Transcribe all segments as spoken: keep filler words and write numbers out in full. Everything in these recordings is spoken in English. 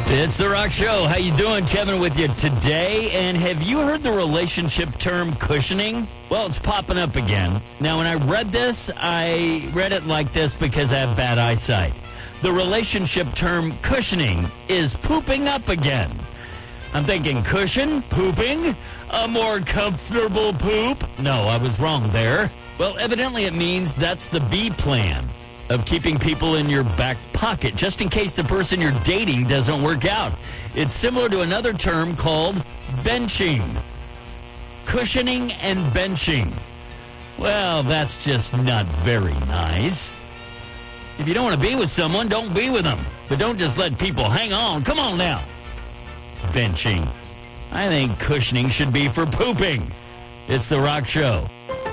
It's The Rock Show. How you doing? Kevin with you today. And have you heard the relationship term cushioning? Well, it's popping up again. Now, when I read this, I read it like this because I have bad eyesight. The relationship term cushioning is pooping up again. I'm thinking cushion, pooping, a more comfortable poop. No, I was wrong there. Well, evidently it means that's the B plan of keeping people in your back pocket, just in case the person you're dating doesn't work out. It's similar to another term called benching. Cushioning and benching. Well, that's just not very nice. If you don't want to be with someone, don't be with them. But don't just let people hang on. Come on now. Benching. I think cushioning should be for pooping. It's The Rock Show.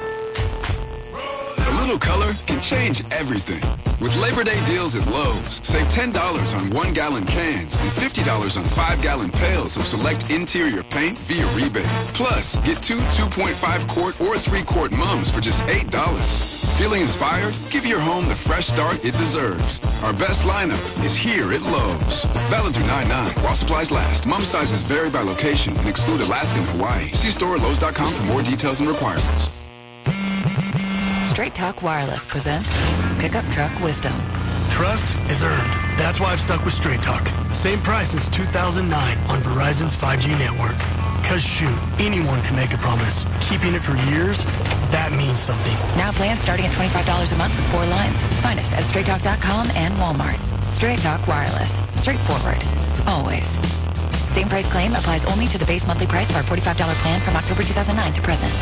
A little color can change everything. With Labor Day deals at Lowe's, save ten dollars on one-gallon cans and fifty dollars on five-gallon pails of select interior paint via rebate. Plus, get two two point five quart or three quart mums for just eight dollars. Feeling inspired? Give your home the fresh start it deserves. Our best lineup is here at Lowe's. Valid through nine nine while supplies last. Mum sizes vary by location and exclude Alaska and Hawaii. See store at Lowe's dot com for more details and requirements. Straight Talk Wireless presents Pickup Truck Wisdom. Trust is earned. That's why I've stuck with Straight Talk. Same price since two thousand nine on Verizon's five G network. Cause shoot, anyone can make a promise. Keeping it for years, that means something. Now plans starting at twenty-five dollars a month with four lines. Find us at straight talk dot com and Walmart. Straight Talk Wireless. Straightforward. Always. Same price claim applies only to the base monthly price of our forty-five dollars plan from October two thousand nine to present.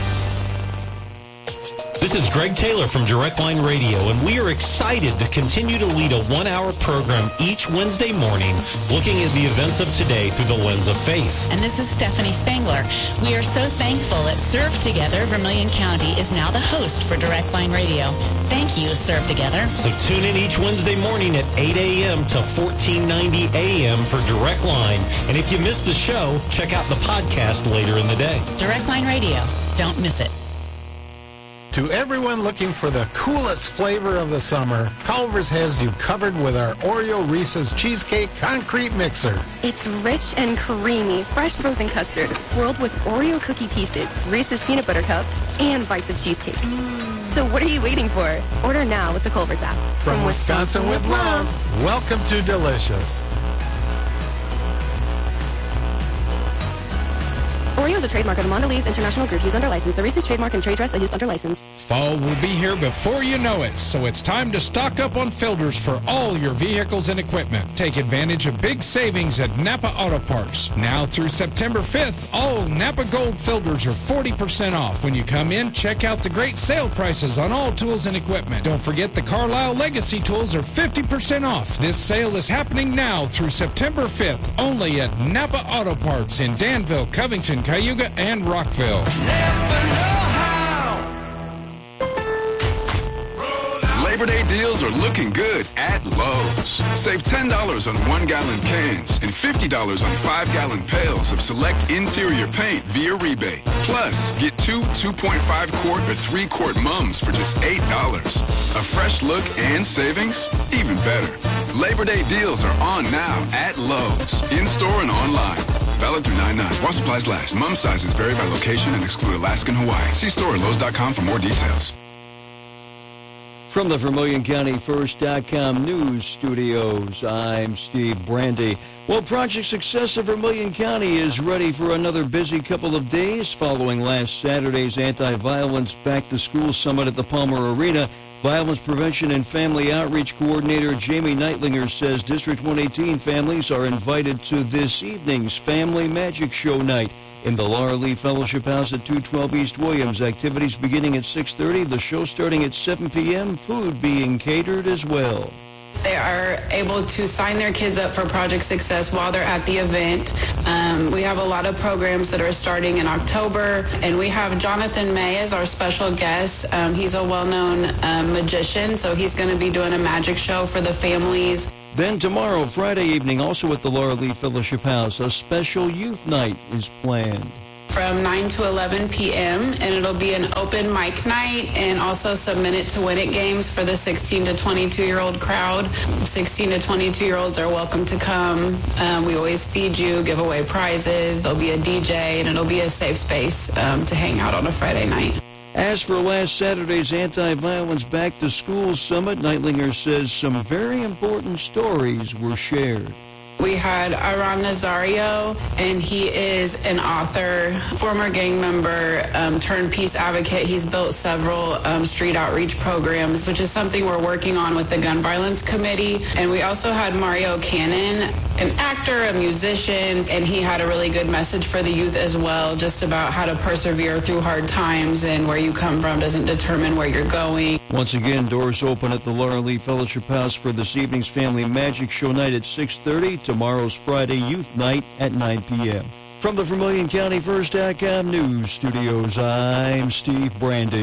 This is Greg Taylor from Direct Line Radio, and we are excited to continue to lead a one-hour program each Wednesday morning looking at the events of today through the lens of faith. And this is Stephanie Spangler. We are so thankful that Serve Together Vermilion County is now the host for Direct Line Radio. Thank you, Serve Together. So tune in each Wednesday morning at eight a.m. to fourteen ninety a.m. for Direct Line. And if you missed the show, check out the podcast later in the day. Direct Line Radio. Don't miss it. To everyone looking for the coolest flavor of the summer, Culver's has you covered with our Oreo Reese's Cheesecake Concrete Mixer. It's rich and creamy, fresh frozen custard swirled with Oreo cookie pieces, Reese's peanut butter cups, and bites of cheesecake. Mm. So what are you waiting for? Order now with the Culver's app. From, From Wisconsin, Wisconsin with love. Welcome to Delicious. Oreo is a trademark of the Mondelez International Group used under license. The Reese's trademark and trade dress are used under license. Fall will be here before you know it, so it's time to stock up on filters for all your vehicles and equipment. Take advantage of big savings at Napa Auto Parts. Now through September fifth, all Napa Gold filters are forty percent off. When you come in, check out the great sale prices on all tools and equipment. Don't forget the Carlisle Legacy tools are fifty percent off. This sale is happening now through September fifth, only at Napa Auto Parts in Danville, Covington, Cayuga, and Rockville. Labor Day deals are looking good at Lowe's. Save ten dollars on one-gallon cans and fifty dollars on five-gallon pails of select interior paint via rebate. Plus, get two two point five quart or three quart mums for just eight dollars. A fresh look and savings? Even better. Labor Day deals are on now at Lowe's, in-store and online. Valid through nine nine while supplies last. Mum sizes vary by location and exclude Alaska and Hawaii. See store at Lowe's dot com for more details. From the Vermilion County First dot com news studios, I'm Steve Brandy. Well, Project Success of Vermilion County is ready for another busy couple of days following last Saturday's Anti-Violence Back to School Summit at the Palmer Arena. Violence Prevention and Family Outreach Coordinator Jamie Neitlinger says District one eighteen families are invited to this evening's Family Magic Show night in the Laura Lee Fellowship House at two twelve East Williams. Activities beginning at six thirty, the show starting at seven p.m., food being catered as well. They are able to sign their kids up for Project Success while they're at the event. Um, we have a lot of programs that are starting in October, and we have Jonathan May as our special guest. Um, he's a well-known um, magician, so he's going to be doing a magic show for the families. Then tomorrow, Friday evening, also at the Laura Lee Fellowship House, a special youth night is planned. from nine to eleven p.m. and it'll be an open mic night and also some Minute to Win It games for the sixteen to twenty-two-year-old crowd. sixteen to twenty-two-year-olds are welcome to come. Um, we always feed you, give away prizes. There'll be a D J, and it'll be a safe space um, to hang out on a Friday night. As for last Saturday's Anti-Violence Back to School Summit, Neitlinger says some very important stories were shared. We had Aram Nazario, and he is an author, former gang member, um, turned peace advocate. He's built several um, street outreach programs, which is something we're working on with the Gun Violence Committee. And we also had Mario Cannon, an actor, a musician, and he had a really good message for the youth as well, just about how to persevere through hard times, and where you come from doesn't determine where you're going. Once again, doors open at the Laura Lee Fellowship House for this evening's Family Magic Show night at six thirty. Tomorrow's Friday Youth Night at nine p.m. From the Vermilion County First dot com News Studios, I'm Steve Brandy.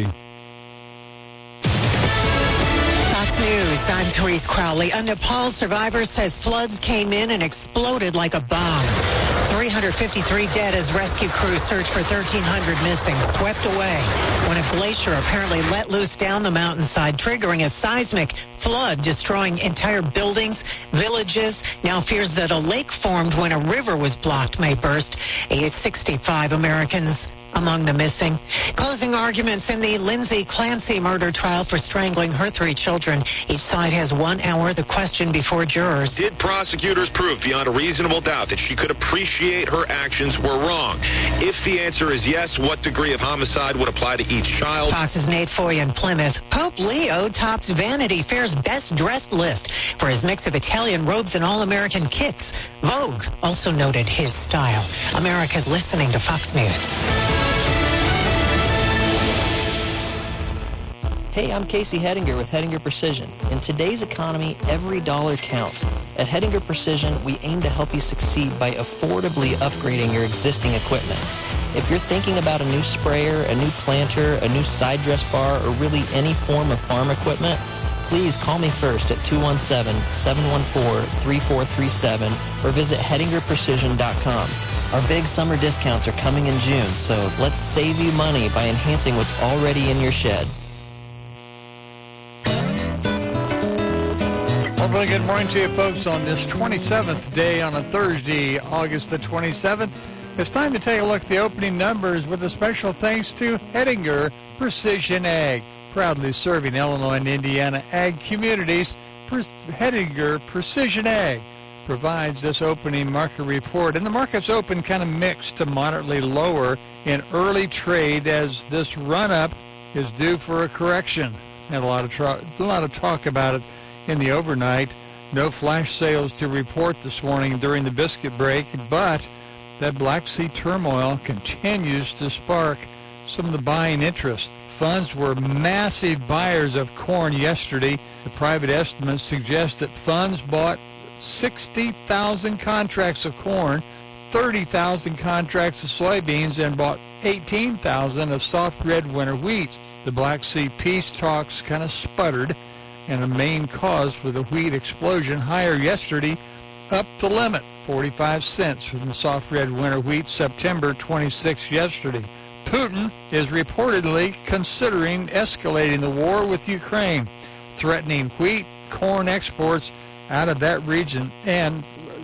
Fox News, I'm Therese Crowley. A Nepal survivor says floods came in and exploded like a bomb. three hundred fifty-three dead as rescue crews search for thirteen hundred missing, swept away when a glacier apparently let loose down the mountainside, triggering a seismic flood, destroying entire buildings, villages. Now fears that a lake formed when a river was blocked may burst. A sixty-five Americans among the missing. Closing arguments in the Lindsay Clancy murder trial for strangling her three children. Each side has one hour. The question before jurors. Did prosecutors prove beyond a reasonable doubt that she could appreciate her actions were wrong? If the answer is yes, what degree of homicide would apply to each child? Fox's Nate Foy in Plymouth. Pope Leo tops Vanity Fair's best dressed list for his mix of Italian robes and all-American kicks. Vogue also noted his style. America's listening to Fox News. Hey, I'm Casey Hedinger with Hedinger Precision. In today's economy, every dollar counts. At Hedinger Precision, we aim to help you succeed by affordably upgrading your existing equipment. If you're thinking about a new sprayer, a new planter, a new side dress bar, or really any form of farm equipment, please call me first at two one seven, seven one four, three four three seven or visit hedinger precision dot com. Our big summer discounts are coming in June, so let's save you money by enhancing what's already in your shed. Well, really good morning to you folks on this twenty-seventh day on a Thursday, August the twenty-seventh. It's time to take a look at the opening numbers with a special thanks to Hedinger Precision Ag. Proudly serving Illinois and Indiana ag communities, Hedinger Precision Ag provides this opening market report. And the market's open kind of mixed to moderately lower in early trade as this run-up is due for a correction. Had a lot of, tra- a lot of talk about it in the overnight. No flash sales to report this morning during the biscuit break, but that Black Sea turmoil continues to spark some of the buying interest. Funds were massive buyers of corn yesterday. The private estimates suggest that funds bought sixty thousand contracts of corn, thirty thousand contracts of soybeans, and bought eighteen thousand of soft red winter wheat. The Black Sea peace talks kind of sputtered, and a main cause for the wheat explosion higher yesterday up the limit, forty-five cents from the soft red winter wheat September twenty-sixth yesterday. Putin is reportedly considering escalating the war with Ukraine, threatening wheat, corn exports out of that region. And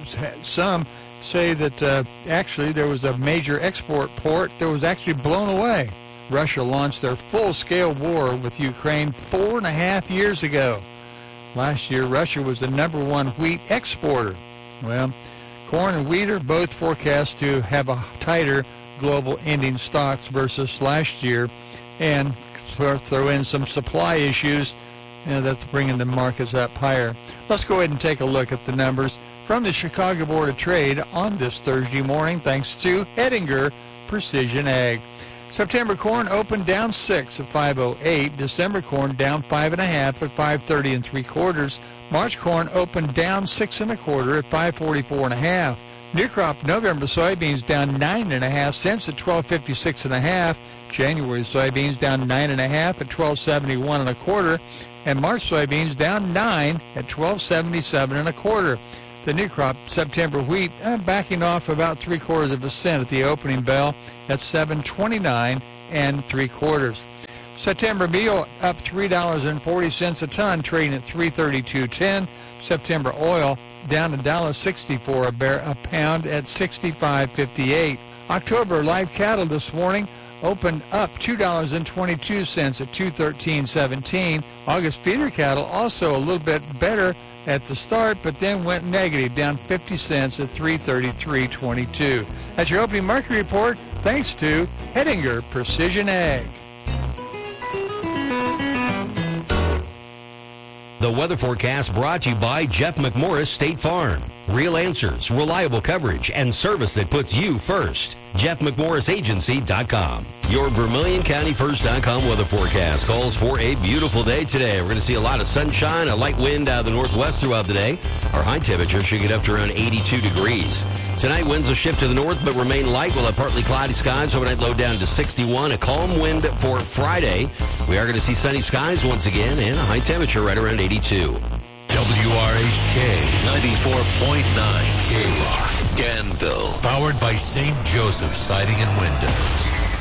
some say that uh, actually there was a major export port that was actually blown away. Russia launched their full-scale war with Ukraine four and a half years ago. Last year, Russia was the number one wheat exporter. Well, corn and wheat are both forecast to have a tighter global ending stocks versus last year, and throw in some supply issues, you know, that's bringing the markets up higher. Let's go ahead and take a look at the numbers from the Chicago Board of Trade on this Thursday morning, thanks to Hedinger Precision Ag. September corn opened down six at five oh eight. December corn down five and a half at five thirty and three quarters. March corn opened down six and a quarter at five forty-four and a half. New crop November soybeans down nine and a half cents at twelve fifty-six and a half. January soybeans down nine and a half at twelve seventy-one and a quarter, and March soybeans down nine at twelve seventy-seven and a quarter. The new crop September wheat uh, backing off about three quarters of a cent at the opening bell at seven twenty-nine and three quarters. September meal up three dollars and forty cents a ton, trading at three thirty-two ten. September oil down a dollar sixty-four a, bar- a pound at sixty-five fifty-eight. October live cattle this morning opened up two dollars and twenty-two cents at two thirteen seventeen. August feeder cattle also a little bit better at the start, but then went negative, down fifty cents at three thirty-three twenty-two. That's your opening market report, thanks to Hettinger Precision Ag. The weather forecast brought to you by Jeff McMorris State Farm. Real answers, reliable coverage, and service that puts you first. Jeff McMorris Agency dot com. Your Vermilion County First dot com weather forecast calls for a beautiful day today. We're going to see a lot of sunshine, a light wind out of the northwest throughout the day. Our high temperature should get up to around eighty-two degrees. Tonight, winds will shift to the north but remain light. We'll have partly cloudy skies. Overnight low down to sixty-one. A calm wind for Friday. We are going to see sunny skies once again and a high temperature right around eighty-two. W R H K ninety-four point nine K Rock, Danville. Powered by Saint Joseph Siding and Windows.